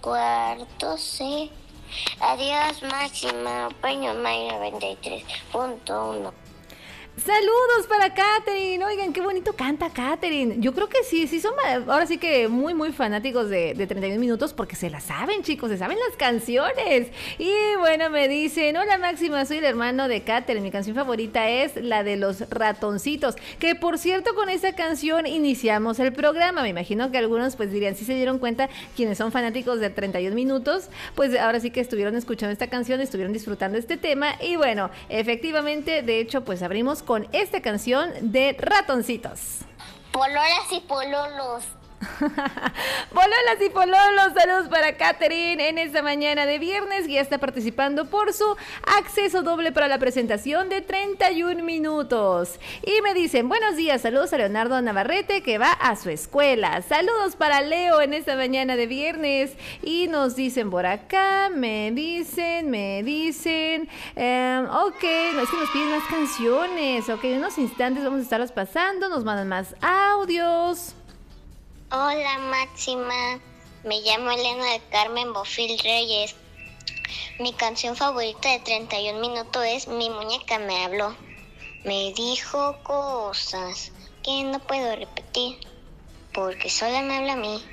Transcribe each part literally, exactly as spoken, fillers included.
Cuarto C. Adiós, Máxima. Peño May noventa y tres punto uno. Saludos para Katherine. Oigan, qué bonito canta Katherine. Yo creo que sí, sí son ahora sí que muy, muy fanáticos de, de treinta y un minutos porque se la saben, chicos, se saben las canciones. Y bueno, me dicen, hola Máxima, soy el hermano de Katherine. Mi canción favorita es la de los ratoncitos. Que por cierto, con esa canción iniciamos el programa. Me imagino que algunos pues dirían, si se dieron cuenta, quienes son fanáticos de treinta y un minutos, pues ahora sí que estuvieron escuchando esta canción, estuvieron disfrutando este tema. Y bueno, efectivamente, de hecho, pues abrimos con esta canción de ratoncitos. Pololas y pololos. Pololas y pololos, saludos para Katherine en esta mañana de viernes, que ya está participando por su acceso doble para la presentación de treinta y un minutos. Y me dicen, buenos días, saludos a Leonardo Navarrete que va a su escuela. Saludos para Leo en esta mañana de viernes. Y nos dicen por acá, me dicen, me dicen, um, ok, es que nos piden más canciones, ok, en unos instantes vamos a estarlos pasando, nos mandan más audios. Hola Máxima, me llamo Elena del Carmen Bofil Reyes. Mi canción favorita de treinta y un minutos es Mi muñeca me habló. Me dijo cosas que no puedo repetir porque solo me habla a mí.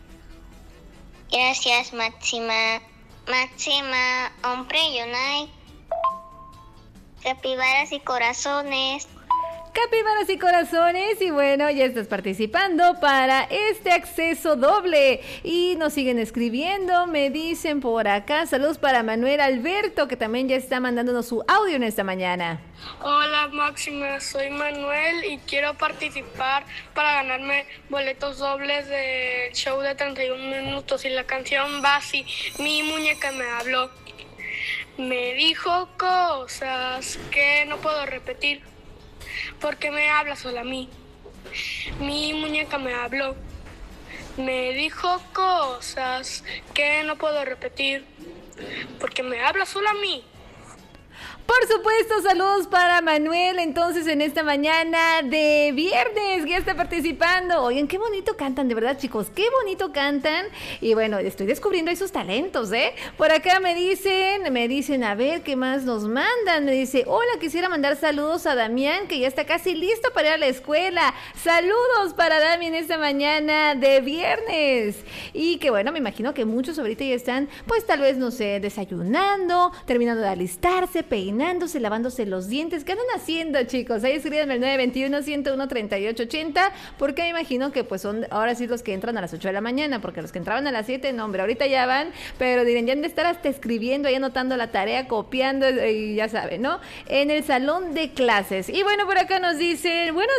Gracias Máxima. Máxima, hombre Yonai. Capibaras y corazones. Capibaras y corazones, y bueno, ya estás participando para este acceso doble. Y nos siguen escribiendo, me dicen por acá, saludos para Manuel Alberto, que también ya está mandándonos su audio en esta mañana. Hola Máxima, soy Manuel y quiero participar para ganarme boletos dobles del show de treinta y un minutos. Y la canción va así, Mi muñeca me habló. Me dijo cosas que no puedo repetir porque me habla solo a mí. Mi muñeca me habló. Me dijo cosas que no puedo repetir porque me habla solo a mí. Por supuesto, saludos para Manuel, entonces en esta mañana de viernes, que ya está participando. Oigan, qué bonito cantan, de verdad, chicos, qué bonito cantan. Y bueno, estoy descubriendo esos talentos, ¿eh? Por acá me dicen, me dicen, a ver, ¿qué más nos mandan? Me dice, hola, quisiera mandar saludos a Damián, que ya está casi listo para ir a la escuela. Saludos para Damián esta mañana de viernes. Y que bueno, me imagino que muchos ahorita ya están, pues tal vez, no sé, desayunando, terminando de alistarse, peinando, lavándose los dientes. ¿Qué andan haciendo, chicos? Ahí escríbanme el nueve dos uno, ciento uno, treinta y ocho ochenta, porque me imagino que pues son ahora sí los que entran a las ocho de la mañana, porque los que entraban a las siete, no, hombre, ahorita ya van, pero dirían, ya han de estar hasta escribiendo, ahí anotando la tarea, copiando, y ya saben, ¿no? En el salón de clases. Y bueno, por acá nos dicen, buenos